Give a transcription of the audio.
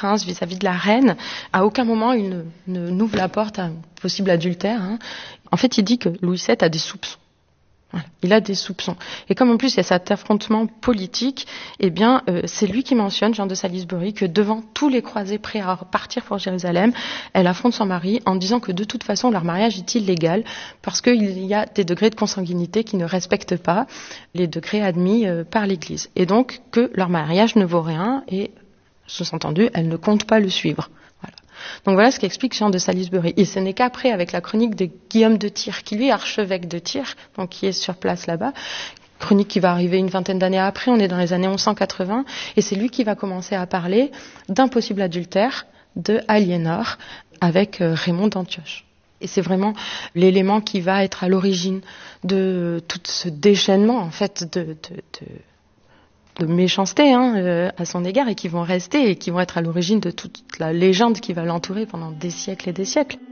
prince, vis-à-vis de la reine. À aucun moment, il n'ouvre la porte à un possible adultère. En fait, il dit que Louis VII a des soupçons. Voilà. Il a des soupçons. Et comme en plus il y a cet affrontement politique, c'est lui qui mentionne, Jean de Salisbury, que devant tous les croisés prêts à partir pour Jérusalem, elle affronte son mari en disant que de toute façon leur mariage est illégal parce qu'il y a des degrés de consanguinité qui ne respectent pas les degrés admis par l'Église. Et donc que leur mariage ne vaut rien et, sous-entendu, elle ne compte pas le suivre. Donc voilà ce qu'explique Jean de Salisbury. Et ce n'est qu'après, avec la chronique de Guillaume de Tyr, qui lui est archevêque de Tyr, donc qui est sur place là-bas, chronique qui va arriver une vingtaine d'années après, on est dans les années 1180, et c'est lui qui va commencer à parler d'un possible adultère de Aliénor avec Raymond d'Antioche. Et c'est vraiment l'élément qui va être à l'origine de tout ce déchaînement, en fait, de méchanceté à son égard et qui vont rester et qui vont être à l'origine de toute la légende qui va l'entourer pendant des siècles et des siècles.